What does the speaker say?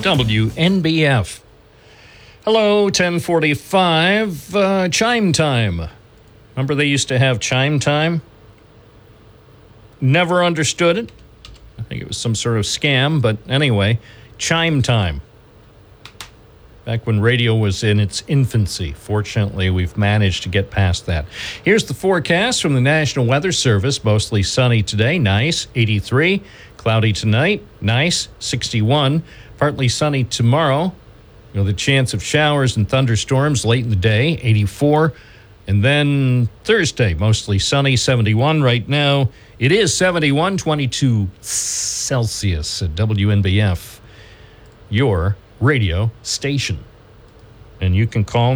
WNBF. Hello, 1045, chime time. Remember they used to have chime time? Never understood it. I think it was some sort of scam, but anyway, chime time. Back when radio was in its infancy. Fortunately, we've managed to get past that. Here's the forecast from the National Weather Service. Mostly sunny today, nice, 83. Cloudy tonight, nice, 61. Partly sunny tomorrow. The chance of showers and thunderstorms late in the day, 84. And then Thursday, mostly sunny, 71 right now. It is 71, 22 Celsius at WNBF, your radio station. And you can call